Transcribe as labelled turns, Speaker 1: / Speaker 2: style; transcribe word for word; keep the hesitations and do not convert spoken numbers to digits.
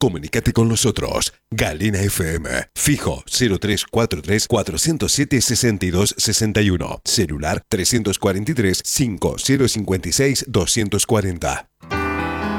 Speaker 1: Comunícate con nosotros. Galena F M. Fijo cero tres cuatro tres, cuatro cero siete, seis dos seis uno. Celular tres cuatro tres, cinco cero cinco seis, dos cuatro cero.